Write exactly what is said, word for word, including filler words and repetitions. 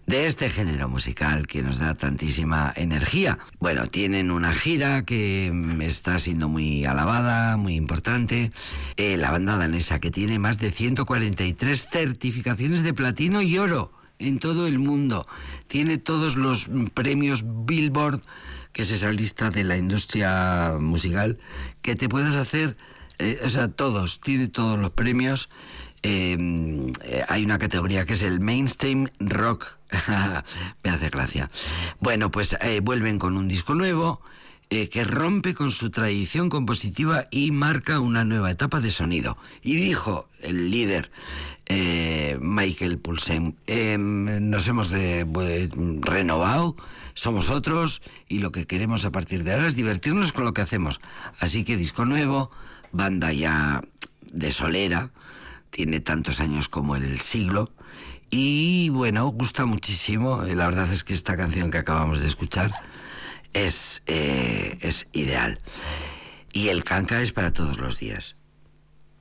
de este género musical que nos da tantísima energía. Bueno, tienen una gira que está siendo muy alabada, muy importante. Eh, la banda danesa, que tiene más de ciento cuarenta y tres certificaciones de platino y oro en todo el mundo. Tiene todos los premios Billboard, que es esa lista de la industria musical, que te puedas hacer, eh, o sea, todos, tiene todos los premios. Eh, eh, hay una categoría que es el mainstream rock. Me hace gracia. Bueno, pues eh, vuelven con un disco nuevo eh, que rompe con su tradición compositiva y marca una nueva etapa de sonido. Y dijo el líder, eh, Michael Poulsen, eh, nos hemos re, renovado, somos otros, y lo que queremos a partir de ahora es divertirnos con lo que hacemos. Así que disco nuevo, banda ya de solera, tiene tantos años como el siglo, y bueno, gusta muchísimo. La verdad es que esta canción que acabamos de escuchar es, eh, es ideal. Y el canca es para todos los días.